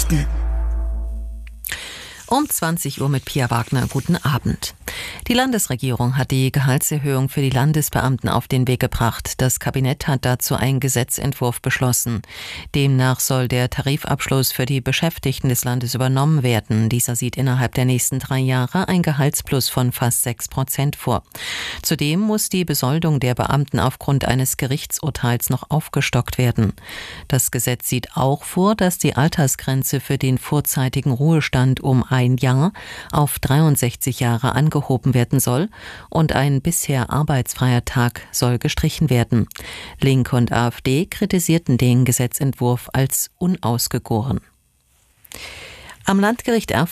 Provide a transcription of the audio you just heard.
Um 20 Uhr mit Pia Wagner. Guten Abend. Die Landesregierung hat die Gehaltserhöhung für die Landesbeamten auf den Weg gebracht. Das Kabinett hat dazu einen Gesetzentwurf beschlossen. Demnach soll der Tarifabschluss für die Beschäftigten des Landes übernommen werden. Dieser sieht innerhalb der nächsten 3 Jahre ein Gehaltsplus von fast 6% vor. Zudem muss die Besoldung der Beamten aufgrund eines Gerichtsurteils noch aufgestockt werden. Das Gesetz sieht auch vor, dass die Altersgrenze für den vorzeitigen Ruhestand um 1 Jahr auf 63 Jahre angehoben werden soll und ein bisher arbeitsfreier Tag soll gestrichen werden. Linke und AfD kritisierten den Gesetzentwurf als unausgegoren. Am Landgericht Erfurt